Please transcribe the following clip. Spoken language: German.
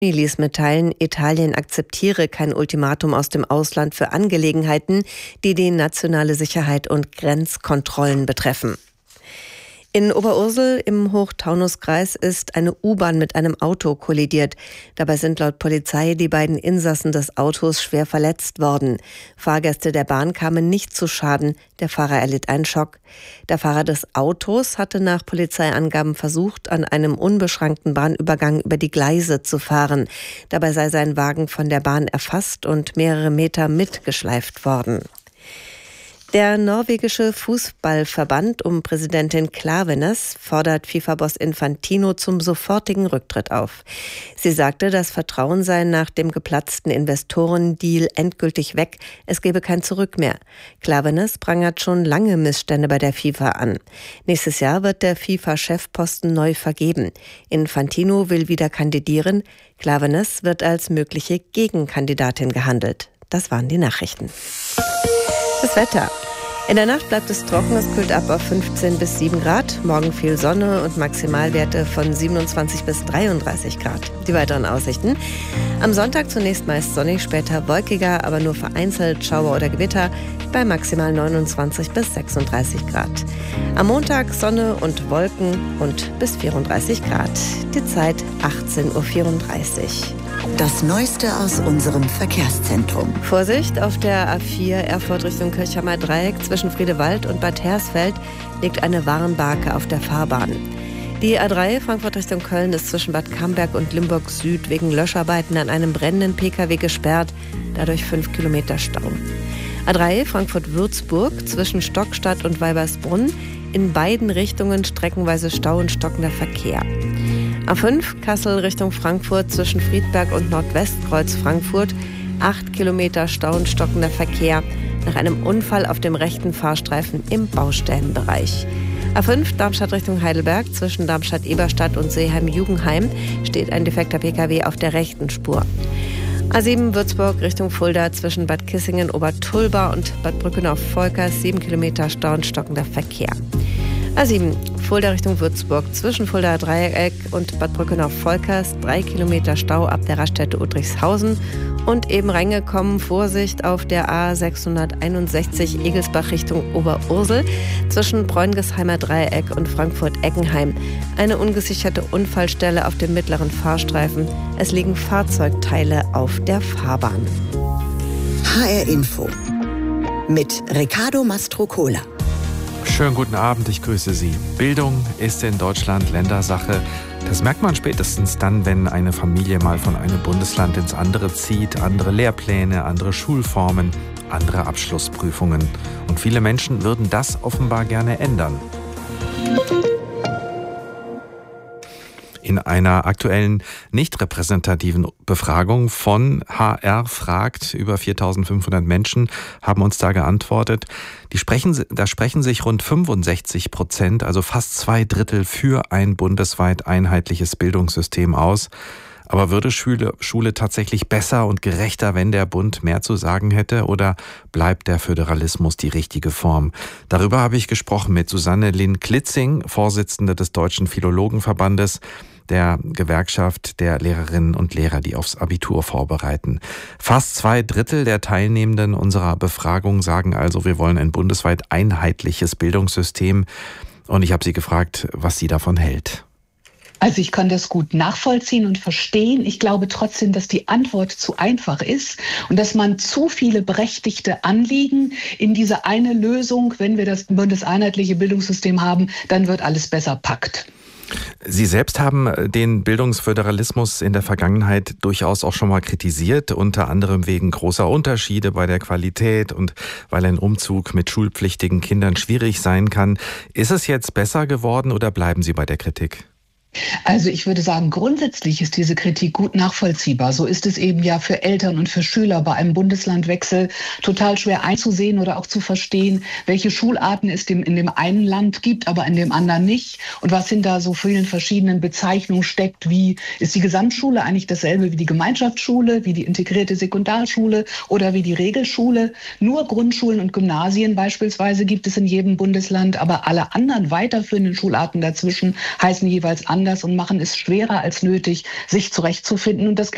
ließ mitteilen, Italien akzeptiere kein Ultimatum aus dem Ausland für Angelegenheiten, die die nationale Sicherheit und Grenzkontrollen betreffen. In Oberursel im Hochtaunuskreis ist eine U-Bahn mit einem Auto kollidiert. Dabei sind laut Polizei die beiden Insassen des Autos schwer verletzt worden. Fahrgäste der Bahn kamen nicht zu Schaden. Der Fahrer erlitt einen Schock. Der Fahrer des Autos hatte nach Polizeiangaben versucht, an einem unbeschrankten Bahnübergang über die Gleise zu fahren. Dabei sei sein Wagen von der Bahn erfasst und mehrere Meter mitgeschleift worden. Der norwegische Fußballverband um Präsidentin Klaveness fordert FIFA-Boss Infantino zum sofortigen Rücktritt auf. Sie sagte, das Vertrauen sei nach dem geplatzten Investorendeal endgültig weg, es gebe kein Zurück mehr. Klaveness prangert schon lange Missstände bei der FIFA an. Nächstes Jahr wird der FIFA-Chefposten neu vergeben. Infantino will wieder kandidieren, Klaveness wird als mögliche Gegenkandidatin gehandelt. Das waren die Nachrichten. Das Wetter. In der Nacht bleibt es trocken, es kühlt ab auf 15 bis 7 Grad. Morgen viel Sonne und Maximalwerte von 27 bis 33 Grad. Die weiteren Aussichten. Am Sonntag zunächst meist sonnig, später wolkiger, aber nur vereinzelt Schauer oder Gewitter bei maximal 29 bis 36 Grad. Am Montag Sonne und Wolken und bis 34 Grad. Die Zeit 18.34 Uhr. Das Neueste aus unserem Verkehrszentrum. Vorsicht, auf der A4 Erfurt Richtung Kirchheimer Dreieck zwischen Friedewald und Bad Hersfeld liegt eine Warnbarke auf der Fahrbahn. Die A3 Frankfurt Richtung Köln ist zwischen Bad Camberg und Limburg Süd wegen Löscharbeiten an einem brennenden Pkw gesperrt, dadurch 5 Kilometer Stau. A3 Frankfurt-Würzburg zwischen Stockstadt und Weibersbrunn, in beiden Richtungen streckenweise Stau und stockender Verkehr. A5 Kassel Richtung Frankfurt zwischen Friedberg und Nordwestkreuz Frankfurt, 8 Kilometer Stau und stockender Verkehr nach einem Unfall auf dem rechten Fahrstreifen im Baustellenbereich. A5 Darmstadt Richtung Heidelberg zwischen Darmstadt-Eberstadt und Seeheim-Jugenheim steht ein defekter Pkw auf der rechten Spur. A7 Würzburg Richtung Fulda zwischen Bad Kissingen-Obertulba und Bad Brückenau-Volkers 7 Kilometer Stau und stockender Verkehr. A7 Fulda Richtung Würzburg zwischen Fulda Dreieck und Bad Brückenau-Volkers 3 Kilometer Stau ab der Raststätte Udrichshausen und eben reingekommen, Vorsicht auf der A661 Egelsbach Richtung Oberursel zwischen Bräungesheimer Dreieck und Frankfurt-Eckenheim. Eine ungesicherte Unfallstelle auf dem mittleren Fahrstreifen. Es liegen Fahrzeugteile auf der Fahrbahn. HR Info mit Riccardo Mastrocola. Schönen guten Abend, ich grüße Sie. Bildung ist in Deutschland Ländersache. Das merkt man spätestens dann, wenn eine Familie mal von einem Bundesland ins andere zieht. Andere Lehrpläne, andere Schulformen, andere Abschlussprüfungen. Und viele Menschen würden das offenbar gerne ändern. In einer aktuellen, nicht repräsentativen Befragung von HR fragt, über 4.500 Menschen haben uns da geantwortet. Da sprechen sich rund 65%, also fast 2/3 für ein bundesweit einheitliches Bildungssystem aus. Aber würde Schule tatsächlich besser und gerechter, wenn der Bund mehr zu sagen hätte? Oder bleibt der Föderalismus die richtige Form? Darüber habe ich gesprochen mit Susanne Linn-Klitzing, Vorsitzende des Deutschen Philologenverbandes, der Gewerkschaft der Lehrerinnen und Lehrer, die aufs Abitur vorbereiten. Fast 2/3 der Teilnehmenden unserer Befragung sagen also, wir wollen ein bundesweit einheitliches Bildungssystem. Und ich habe sie gefragt, was sie davon hält. Also ich kann das gut nachvollziehen und verstehen. Ich glaube trotzdem, dass die Antwort zu einfach ist und dass man zu viele berechtigte Anliegen in diese eine Lösung, wenn wir das bundeseinheitliche Bildungssystem haben, dann wird alles besser packt. Sie selbst haben den Bildungsföderalismus in der Vergangenheit durchaus auch schon mal kritisiert, unter anderem wegen großer Unterschiede bei der Qualität und weil ein Umzug mit schulpflichtigen Kindern schwierig sein kann. Ist es jetzt besser geworden oder bleiben Sie bei der Kritik? Also ich würde sagen, grundsätzlich ist diese Kritik gut nachvollziehbar. So ist es eben ja für Eltern und für Schüler bei einem Bundeslandwechsel total schwer einzusehen oder auch zu verstehen, welche Schularten es in dem einen Land gibt, aber in dem anderen nicht. Und was hinter so vielen verschiedenen Bezeichnungen steckt, wie ist die Gesamtschule eigentlich dasselbe wie die Gemeinschaftsschule, wie die integrierte Sekundarschule oder wie die Regelschule. Nur Grundschulen und Gymnasien beispielsweise gibt es in jedem Bundesland, aber alle anderen weiterführenden Schularten dazwischen heißen jeweils anders und machen es schwerer als nötig, sich zurechtzufinden. Und das